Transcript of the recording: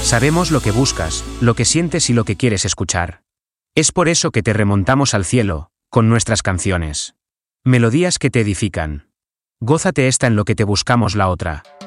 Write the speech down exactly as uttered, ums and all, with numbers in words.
Sabemos lo que buscas, lo que sientes y lo que quieres escuchar. Es por eso que te remontamos al cielo, con nuestras canciones. Melodías que te edifican. Gózate esta en lo que te buscamos la otra.